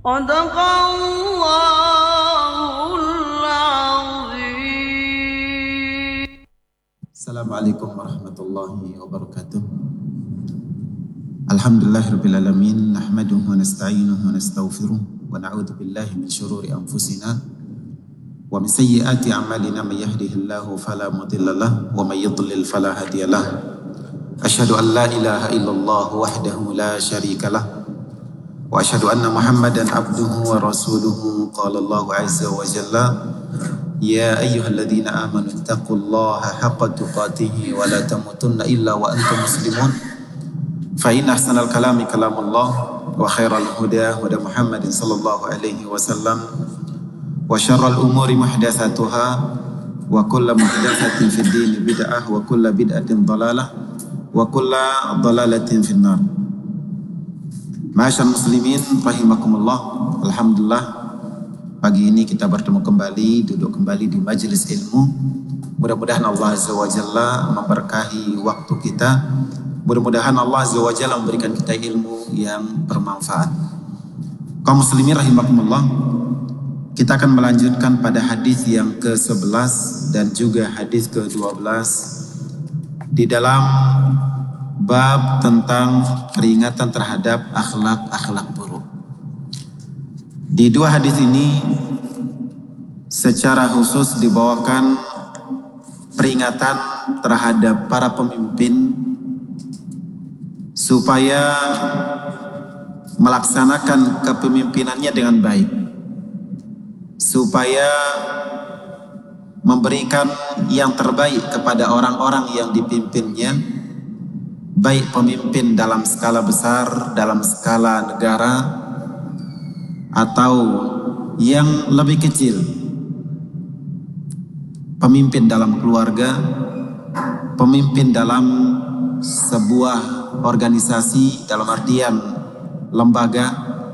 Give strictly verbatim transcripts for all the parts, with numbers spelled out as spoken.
Sadaqallahul azim. Assalamualaikum warahmatullahi wabarakatuh. Alhamdulillahirabbil alamin, nahmaduhu wa nasta'inuhu wa nastaghfiruh wa na'udzu billahi min syururi anfusina wa min sayyiati a'malina, may yahdihillahu fala mudhillalah wa may yudlil fala hadiyalah. Asyhadu an la ilaha illallah wahdahu la syarikalah wa asyhadu anna Muhammadan abduhu wa rasuluhu. Qala Allahu azza wa jalla, ya ayyuhalladzina amanu taqullaha haqqa tuqatih wa la tamutunna illa wa antum muslimun. Fa inna ahsanal kalami kalamullah wa khairal huda huda Muhammadin sallallahu alaihi wasallam wa syarral umuri muhdatsatuha wa kullu muhdatsatin fid din bid'ah wa kullu bid'atin dhalalah wa kullu dhalalatin finnar. Ma'asyiral muslimin rahimakumullah. Alhamdulillah, pagi ini kita bertemu kembali, duduk kembali di majelis ilmu. Mudah-mudahan Allah azza wa jalla memberkahi waktu kita. Mudah-mudahan Allah azza wa jalla memberikan kita ilmu yang bermanfaat. Kaum muslimin rahimakumullah, kita akan melanjutkan pada hadis yang ke sebelas dan juga hadis ke dua belas di dalam bab tentang peringatan terhadap akhlak-akhlak buruk. Di dua hadis ini secara khusus dibawakan peringatan terhadap para pemimpin supaya melaksanakan kepemimpinannya dengan baik, supaya memberikan yang terbaik kepada orang-orang yang dipimpinnya, baik pemimpin dalam skala besar, dalam skala negara, atau yang lebih kecil, pemimpin dalam keluarga, pemimpin dalam sebuah organisasi dalam artian lembaga,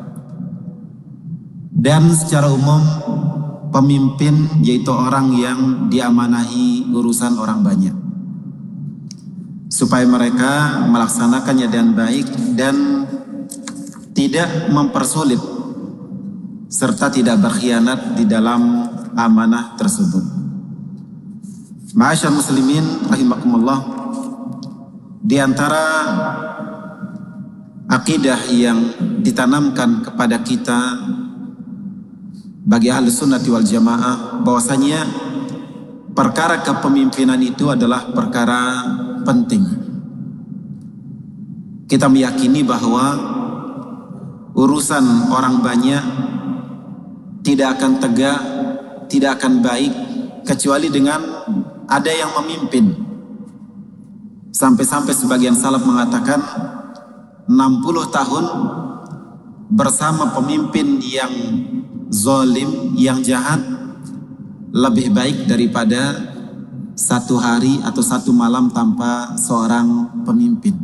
dan secara umum pemimpin yaitu orang yang diamanahi urusan orang banyak, supaya mereka melaksanakannya dengan baik dan tidak mempersulit serta tidak berkhianat di dalam amanah tersebut. Ma'asyiral muslimin rahimakumullah, di antara akidah yang ditanamkan kepada kita bagi ahli sunnati wal jamaah, bahwasanya perkara kepemimpinan itu adalah perkara penting. Kita meyakini bahwa urusan orang banyak tidak akan tegak, tidak akan baik kecuali dengan ada yang memimpin. Sampai-sampai sebagian salaf mengatakan enam puluh tahun bersama pemimpin yang zalim, yang jahat, lebih baik daripada satu hari atau satu malam tanpa seorang pemimpin.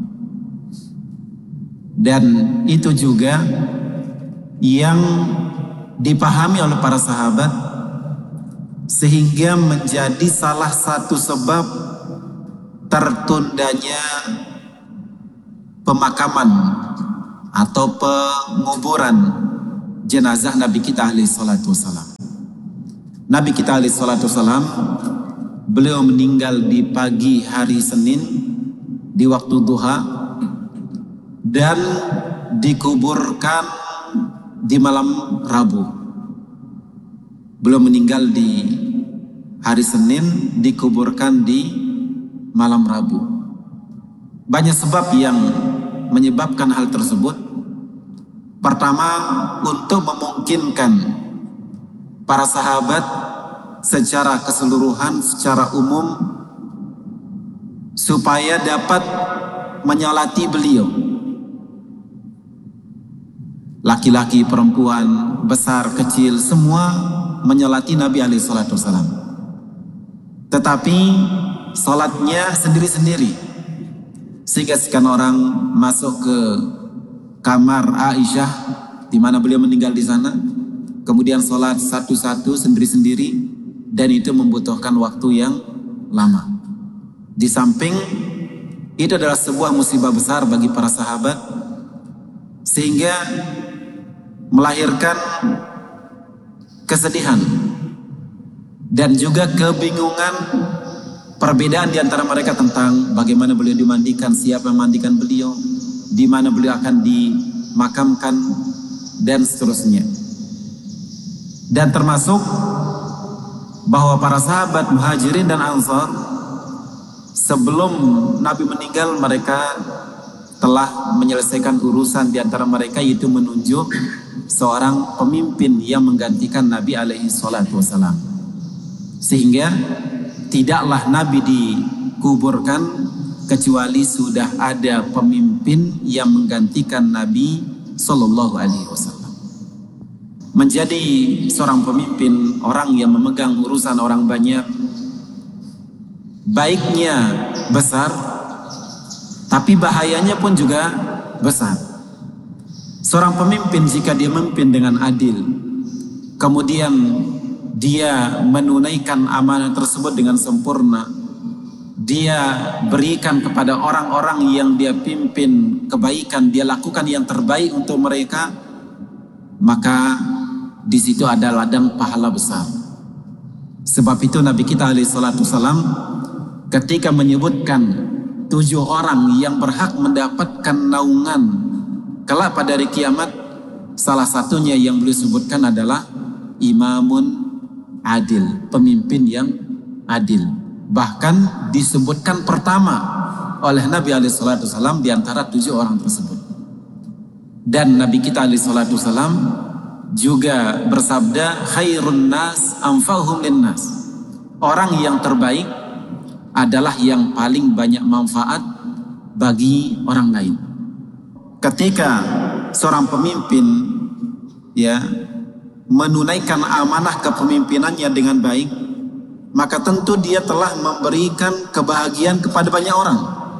Dan itu juga yang dipahami oleh para sahabat, sehingga menjadi salah satu sebab tertundanya pemakaman atau penguburan jenazah Nabi kita alaihi salatu wassalam. Nabi kita alaihi salatu wassalam, beliau meninggal di pagi hari Senin di waktu duha dan dikuburkan di malam Rabu. Beliau meninggal di hari Senin, dikuburkan di malam Rabu. Banyak sebab yang menyebabkan hal tersebut. Pertama, untuk memungkinkan para sahabat secara keseluruhan, secara umum, supaya dapat menyolati beliau. Laki-laki, perempuan, besar, kecil, semua menyolati Nabi alaihi salatu wasallam. Tetapi salatnya sendiri-sendiri, sehingga sekian orang masuk ke kamar Aisyah di mana beliau meninggal di sana, kemudian salat satu-satu sendiri-sendiri, dan itu membutuhkan waktu yang lama. Di samping itu adalah sebuah musibah besar bagi para sahabat, sehingga melahirkan kesedihan dan juga kebingungan, perbedaan di antara mereka tentang bagaimana beliau dimandikan, siapa yang memandikan beliau, di mana beliau akan dimakamkan, dan seterusnya. Dan termasuk bahwa para sahabat Muhajirin dan Ansar sebelum Nabi meninggal, mereka telah menyelesaikan urusan di antara mereka, yaitu menunjuk seorang pemimpin yang menggantikan Nabi alaihi salatu wassalam. Sehingga tidaklah Nabi dikuburkan kecuali sudah ada pemimpin yang menggantikan Nabi sallallahu alaihi wasallam. Menjadi seorang pemimpin, orang yang memegang urusan orang banyak, baiknya besar, tapi bahayanya pun juga besar. Seorang pemimpin jika dia memimpin dengan adil, kemudian dia menunaikan amanah tersebut dengan sempurna, dia berikan kepada orang-orang yang dia pimpin kebaikan, dia lakukan yang terbaik untuk mereka, maka di situ ada ladang pahala besar. Sebab itu Nabi kita alaihi salatu wasallam ketika menyebutkan tujuh orang yang berhak mendapatkan naungan kelak pada hari kiamat, salah satunya yang beliau sebutkan adalah imamun adil, pemimpin yang adil. Bahkan disebutkan pertama oleh Nabi alaihi salatu wasallam di antara tujuh orang tersebut. Dan Nabi kita alaihi salatu wasallam juga bersabda, khairun nas anfa'uhum linnas. Orang yang terbaik adalah yang paling banyak manfaat bagi orang lain. Ketika seorang pemimpin ya menunaikan amanah kepemimpinannya dengan baik, maka tentu dia telah memberikan kebahagiaan kepada banyak orang.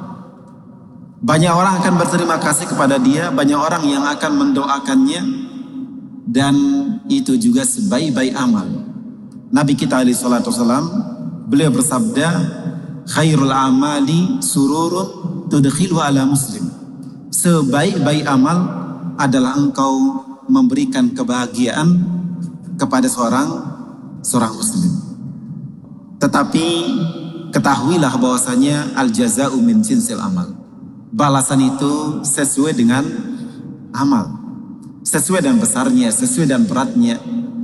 Banyak orang akan berterima kasih kepada dia, banyak orang yang akan mendoakannya, dan itu juga sebaik-baik amal. Nabi kita alaihi salatu wasallam beliau bersabda, khairul amali sururun tudkhilu ala muslim. Sebaik-baik amal adalah engkau memberikan kebahagiaan kepada seorang seorang muslim. Tetapi ketahuilah bahwasanya al jaza'u min jinsil amal. Balasan itu sesuai dengan amal, sesuai dengan besarnya, sesuai dengan beratnya.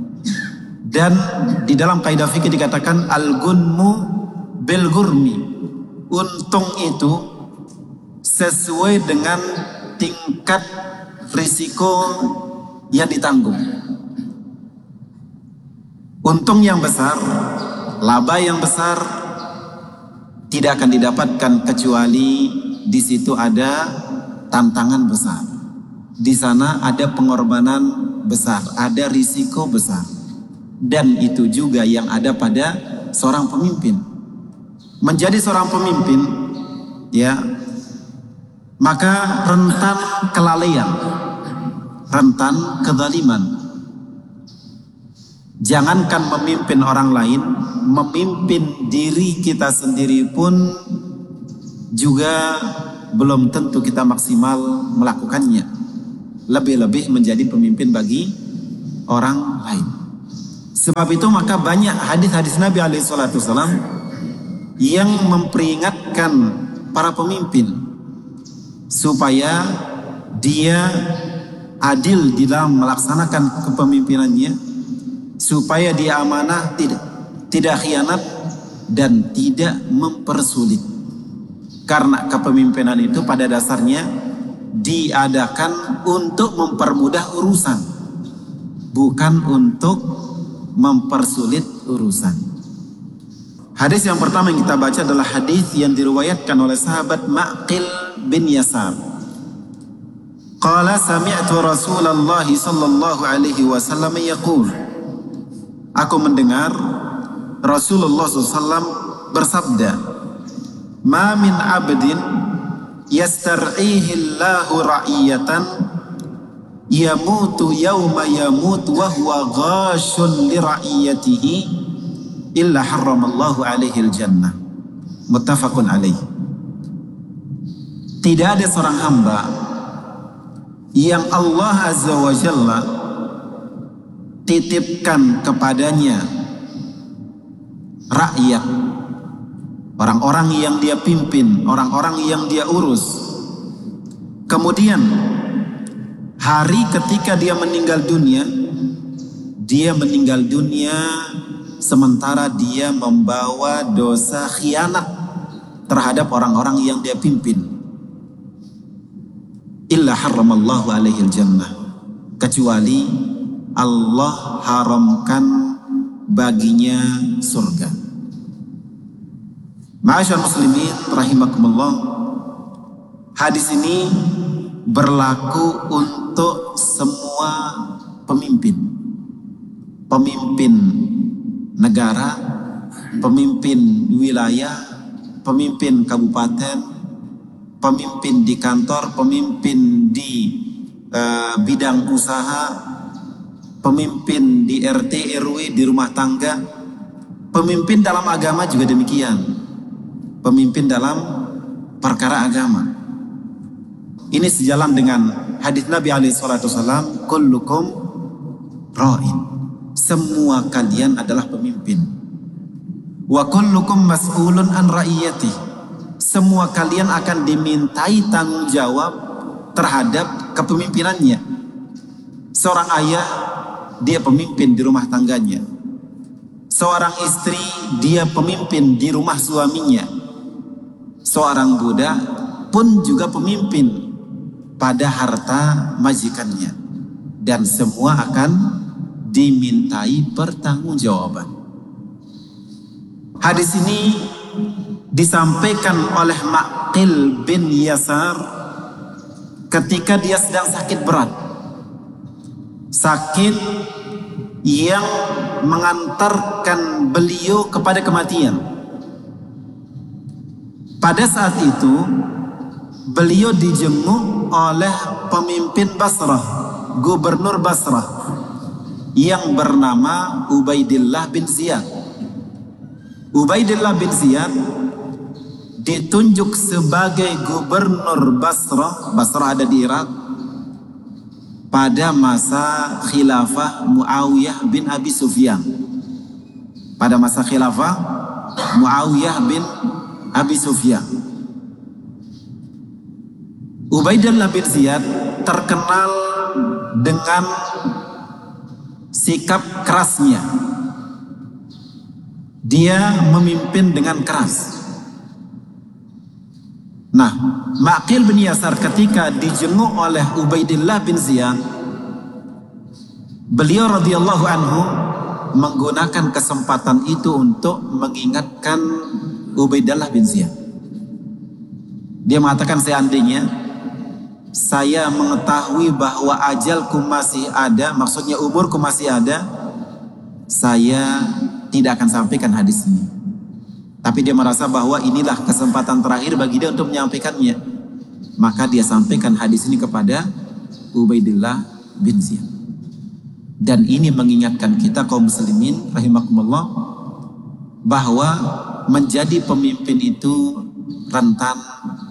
Dan di dalam kaidah fikih dikatakan al-gunmu bil gurmi. Untung itu sesuai dengan tingkat risiko yang ditanggung. Untung yang besar, laba yang besar tidak akan didapatkan kecuali di situ ada tantangan besar. Di sana ada pengorbanan besar, ada risiko besar. Dan itu juga yang ada pada seorang pemimpin. Menjadi seorang pemimpin, ya, maka rentan kelalaian, rentan kezaliman. Jangankan memimpin orang lain, memimpin diri kita sendiri pun juga belum tentu kita maksimal melakukannya. Lebih-lebih menjadi pemimpin bagi orang lain. Sebab itu maka banyak hadis-hadis Nabi alaihi salatu wasallam yang memperingatkan para pemimpin supaya dia adil di dalam melaksanakan kepemimpinannya, supaya dia amanah, tidak tidak khianat, dan tidak mempersulit. Karena kepemimpinan itu pada dasarnya diadakan untuk mempermudah urusan, bukan untuk mempersulit urusan. Hadis yang pertama yang kita baca adalah hadis yang diriwayatkan oleh sahabat Ma'qil bin Yasar. Qala sami'tu Rasulullah sallallahu alaihi wasallam yaqul. Aku mendengar Rasulullah sallallahu alaihi wasallam bersabda, "Ma min 'abdin yastar'ihi Allahu ra'iyatan yamutu yawma yamut wa huwa ghashun li ra'iyatihi illa harramallahu alaihi al-jannah." Muttafaqun alaihi. Tidak ada seorang hamba yang Allah azza wa jalla titipkan kepadanya rakyat, orang-orang yang dia pimpin, orang-orang yang dia urus. Kemudian hari ketika dia meninggal dunia, dia meninggal dunia sementara dia membawa dosa khianat terhadap orang-orang yang dia pimpin. Illa haramallahu alaihi jannah, kecuali Allah haramkan baginya surga. Ma'asyar muslimin rahimakumullah, hadis ini berlaku untuk semua pemimpin. Pemimpin negara, pemimpin wilayah, pemimpin kabupaten, pemimpin di kantor, pemimpin di uh, bidang usaha, pemimpin di R T R W, di rumah tangga, pemimpin dalam agama juga demikian. Pemimpin dalam perkara agama. Ini sejalan dengan hadis Nabi alaihi salatu wasallam, kullukum ra'in. Semua kalian adalah pemimpin. Wa kullukum mas'ulun an ra'iyati. Semua kalian akan dimintai tanggung jawab terhadap kepemimpinannya. Seorang ayah, dia pemimpin di rumah tangganya. Seorang istri, dia pemimpin di rumah suaminya. Seorang budak pun juga pemimpin pada harta majikannya. Dan semua akan dimintai pertanggungjawaban. Hadis ini disampaikan oleh Ma'qil bin Yasar ketika dia sedang sakit berat. Sakit yang mengantarkan beliau kepada kematian. Pada saat itu beliau dijenguk oleh pemimpin Basrah, gubernur Basrah, yang bernama Ubaidillah bin Ziyad. Ubaidillah bin Ziyad ditunjuk sebagai gubernur Basrah. Basrah ada di Irak pada masa khilafah Muawiyah bin Abi Sufyan. Pada masa khilafah Muawiyah bin Abi Sufyan, Ubaidillah bin Ziyad terkenal dengan sikap kerasnya. Dia memimpin dengan keras. Nah, Ma'qil bin Yasar ketika dijenguk oleh Ubaidillah bin Ziyad, beliau radhiyallahu anhu menggunakan kesempatan itu untuk mengingatkan Ubaidillah bin Ziyad. Dia mengatakan, seandainya saya mengetahui bahwa ajalku masih ada, maksudnya umurku masih ada, saya tidak akan sampaikan hadis ini. Tapi dia merasa bahwa inilah kesempatan terakhir bagi dia untuk menyampaikannya. Maka dia sampaikan hadis ini kepada Ubaidillah bin Ziyad. Dan ini mengingatkan kita kaum muslimin rahimakumullah bahwa menjadi pemimpin itu rentan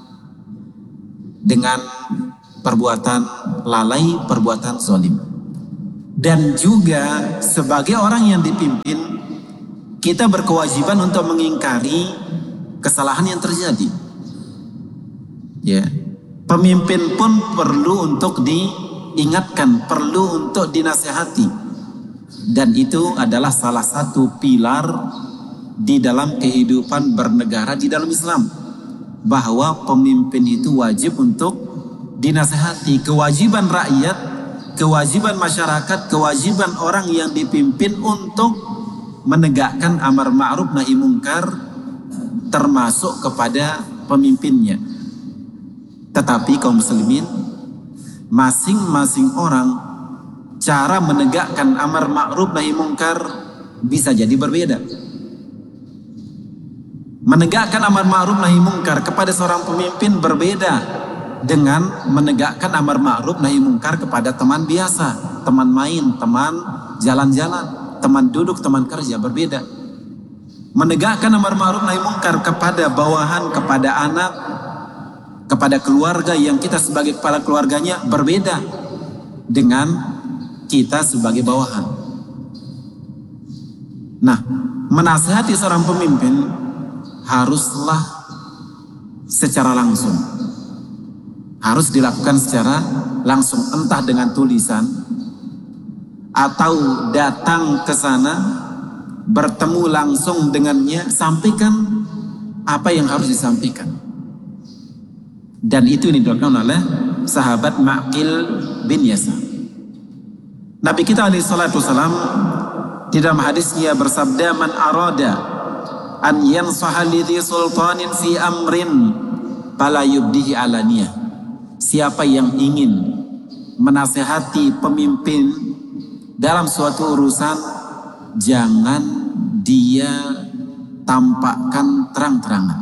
dengan perbuatan lalai, perbuatan zalim. Dan juga sebagai orang yang dipimpin, kita berkewajiban untuk mengingkari kesalahan yang terjadi. Ya, pemimpin pun perlu untuk diingatkan, perlu untuk dinasihati. Dan itu adalah salah satu pilar di dalam kehidupan bernegara di dalam Islam, bahwa pemimpin itu wajib untuk dinasihati. Kewajiban rakyat, kewajiban masyarakat, kewajiban orang yang dipimpin untuk menegakkan amar ma'ruf nahi mungkar, termasuk kepada pemimpinnya. Tetapi kaum muslimin, masing-masing orang cara menegakkan amar ma'ruf nahi mungkar bisa jadi berbeda. Menegakkan amar ma'ruf nahi mungkar kepada seorang pemimpin berbeda dengan menegakkan amar ma'ruf nahi mungkar kepada teman biasa, teman main, teman jalan-jalan, teman duduk, teman kerja, berbeda. Menegakkan amar ma'ruf nahi mungkar kepada bawahan, kepada anak, kepada keluarga yang kita sebagai kepala keluarganya berbeda dengan kita sebagai bawahan. Nah, menasihati seorang pemimpin haruslah secara langsung. Harus dilakukan secara langsung, entah dengan tulisan atau datang ke sana, bertemu langsung dengannya, sampaikan apa yang harus disampaikan. Dan itu yang dilakukan oleh sahabat Ma'qil bin Yasar. Nabi kita alaihi salatu wasalam di dalam hadisnya bersabda, man arada an yansaha lidhi sultanin fi amrin fala yubdihi alaniyah. Siapa yang ingin menasehati pemimpin dalam suatu urusan, jangan dia tampakkan terang-terangan.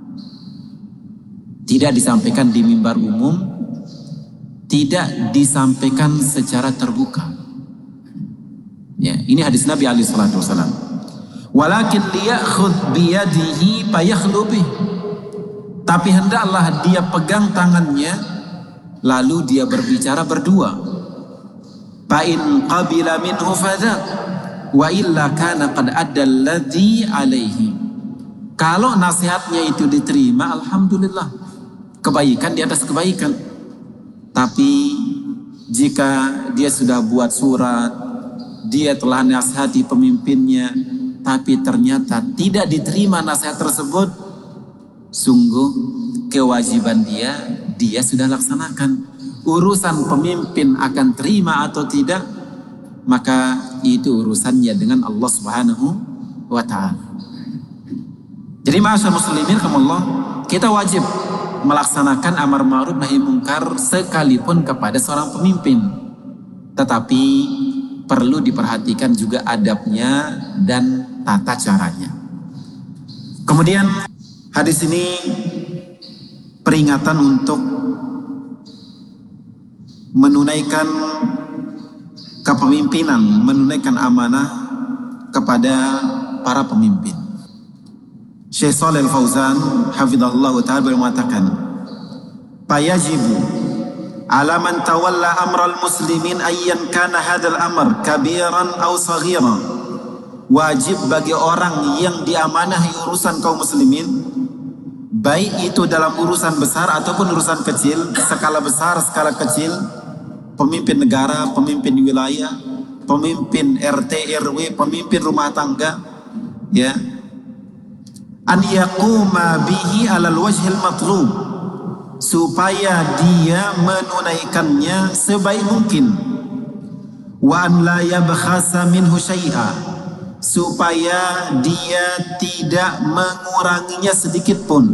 Tidak disampaikan di mimbar umum, tidak disampaikan secara terbuka. Ya, ini hadis Nabi alaihi salatu wasallam. Walakin liyakhudh biyadihi fayakhlu bih. Tapi hendaklah dia pegang tangannya, lalu dia berbicara berdua. Fa in qabila minhu fadha wa illa kana qad adda alladhi alaihi. Kalau nasihatnya itu diterima, alhamdulillah, kebaikan di atas kebaikan. Tapi jika dia sudah buat surat, dia telah nasihati pemimpinnya, tapi ternyata tidak diterima nasihat tersebut, sungguh kewajiban dia, dia sudah laksanakan. Urusan pemimpin akan terima atau tidak, maka itu urusannya dengan Allah Subhanahu wa ta'ala. Jadi ma'asyar muslimin rahimakumullah, kita wajib melaksanakan amar ma'ruf nahi mungkar sekalipun kepada seorang pemimpin. Tetapi perlu diperhatikan juga adabnya dan tata caranya. Kemudian hadis ini peringatan untuk menunaikan kepemimpinan, menunaikan amanah kepada para pemimpin. Syekh Shalih Al-Fauzan hafizahullah ta'ala mengatakan, "Fayajibu ala man tawalla amral muslimin ayyan kana hadzal amr kabiran aw saghiran." Wajib bagi orang yang diamanahi urusan kaum muslimin, baik itu dalam urusan besar ataupun urusan kecil, skala besar, skala kecil, pemimpin negara, pemimpin wilayah, pemimpin R T R W, pemimpin rumah tangga, ya, an yaquma bihi alal wajhil matlub, supaya dia menunaikannya sebaik mungkin, wa an la yabkhasa minhu syai'a, supaya dia tidak menguranginya sedikit pun,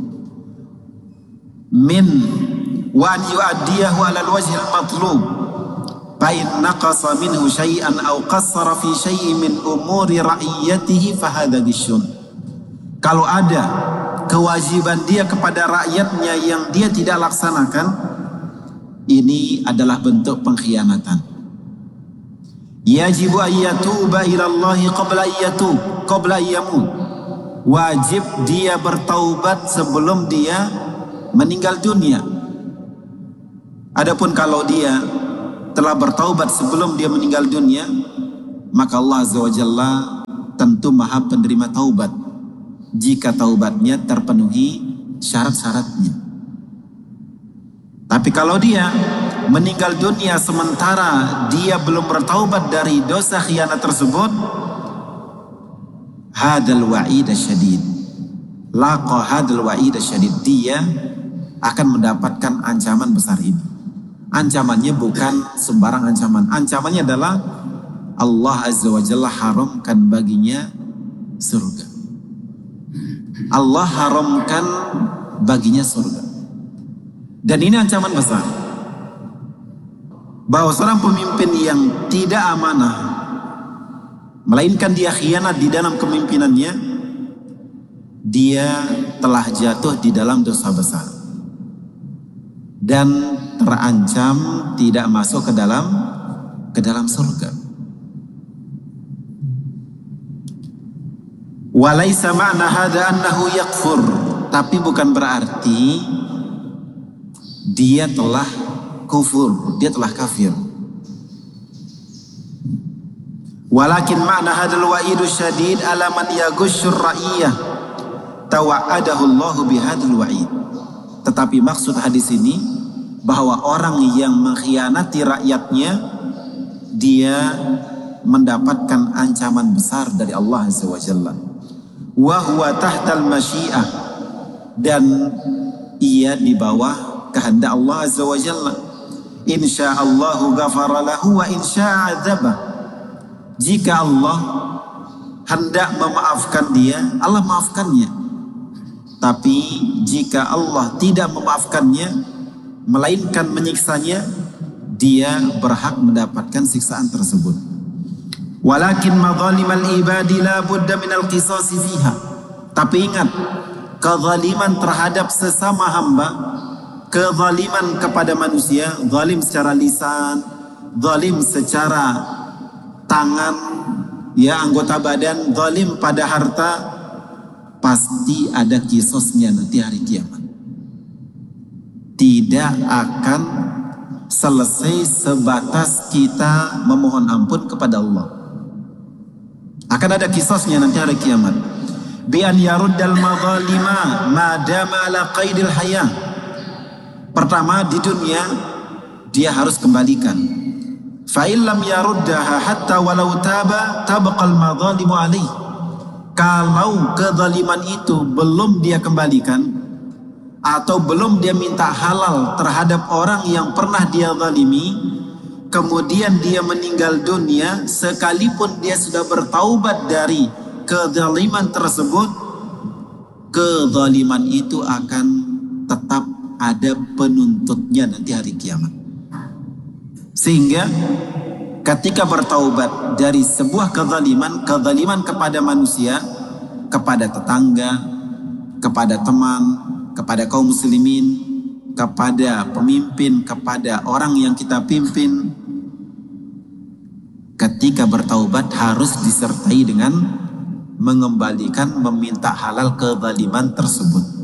min wa an yu'addiyahu alal wajhil matlub, fa in naqasa minhu syai'an aw qassara fi syai'in min umuri ra'iyatihi fa hadha ghishun. Kalau ada kewajiban dia kepada rakyatnya yang dia tidak laksanakan, ini adalah bentuk pengkhianatan. Yajibu ayyatuba ilallahi qabla ayyatub qabla ayyamut. Wajib dia bertaubat sebelum dia meninggal dunia. Adapun kalau dia telah bertaubat sebelum dia meninggal dunia, maka Allah Azza wa Jalla tentu Maha penerima taubat jika taubatnya terpenuhi syarat-syaratnya. Tapi kalau dia meninggal dunia sementara dia belum bertaubat dari dosa khianat tersebut, hadal wa'id syadid, laqa hadal wa'id syadid, dia akan mendapatkan ancaman besar ini. Ancamannya bukan sembarang ancaman. Ancamannya adalah Allah Azza wa Jalla haramkan baginya surga. Allah haramkan baginya surga. Dan ini ancaman besar, bahwa seorang pemimpin yang tidak amanah, melainkan dia khianat di dalam kepemimpinannya, dia telah jatuh di dalam dosa besar dan terancam tidak masuk ke dalam ke dalam surga. Walaysa ma'na hadha annahu yakfur, tapi bukan berarti dia telah kufur, dia telah kafir. Walakin makna hadal wa'idu syadid ala man yagushur ra'iyah tawa'adahu Allahu bihadal wa'id. Tetapi maksud hadis ini bahwa orang yang mengkhianati rakyatnya, dia mendapatkan ancaman besar dari Allah Azza wa Jalla. Wa huwa tahtal masyiah, dan ia di bawah kehendak Allah Azza wa Jalla. Insyaallahu ghafara lahu wa insya'adzabah. Jika Allah hendak memaafkan dia, Allah maafkannya. Tapi jika Allah tidak memaafkannya, melainkan menyiksanya, dia berhak mendapatkan siksaan tersebut. Walakin madzalimal ibadi la budda minal qisasi fiha. Tapi ingat, kezaliman terhadap sesama hamba, kezaliman kepada manusia, zalim secara lisan, zalim secara tangan, ya anggota badan, zalim pada harta, pasti ada kisosnya nanti hari kiamat. Tidak akan selesai sebatas kita memohon ampun kepada Allah. Akan ada kisosnya nanti hari kiamat. Bi an yaruddal madzalima ma dama ala qaidil hayah. Pertama, di dunia dia harus kembalikan. Fa illam yaruddaha hatta walau taba tabqal madzalimu alaihi. Kalau kezaliman itu belum dia kembalikan, atau belum dia minta halal terhadap orang yang pernah dia zalimi, kemudian dia meninggal dunia, sekalipun dia sudah bertaubat dari kezaliman tersebut, kezaliman itu akan tetap ada penuntutnya nanti hari kiamat. Sehingga ketika bertaubat dari sebuah kezaliman, kezaliman kepada manusia, kepada tetangga, kepada teman, kepada kaum muslimin, kepada pemimpin, kepada orang yang kita pimpin, ketika bertaubat harus disertai dengan mengembalikan, meminta halal kezaliman tersebut.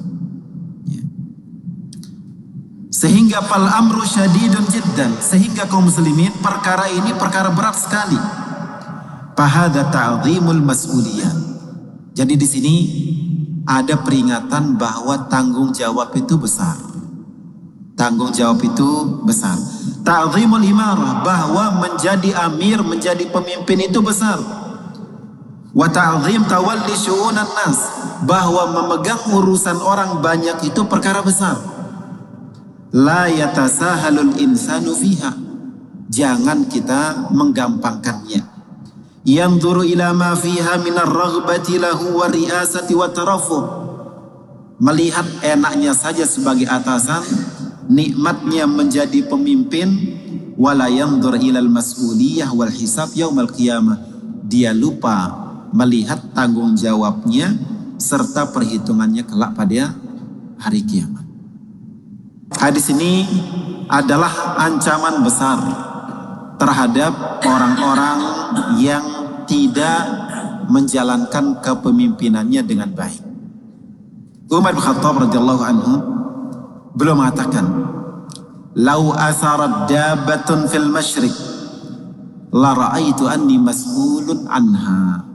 Sehingga fal amru syadidun jiddan, sehingga kaum muslimin perkara ini perkara berat sekali. Fahadha ta'zimul mas'uliyah. Jadi di sini ada peringatan bahwa tanggung jawab itu besar. Tanggung jawab itu besar. Ta'zimul imarah, bahwa menjadi amir, menjadi pemimpin itu besar. Wa ta'zim tawalli syu'unan nas, bahwa memegang urusan orang banyak itu perkara besar. La yatasahalul insanu fiha, jangan kita menggampangkannya. Yanzuru ila ma fiha minar raghbati lahu wa riasati wa tarafuh, melihat enaknya saja sebagai atasan, nikmatnya menjadi pemimpin, wala yanzur ilal mas'uliyah wal hisab yaumal qiyamah, dia lupa melihat tanggung jawabnya serta perhitungannya kelak pada hari kiamat. Hadis ini adalah ancaman besar terhadap orang-orang yang tidak menjalankan kepemimpinannya dengan baik. Umar bin Khattab radhiyallahu anhu beliau mengatakan, "Lau asarat dabatun fil masyriq la ra'aitu anni mas'ulun anha."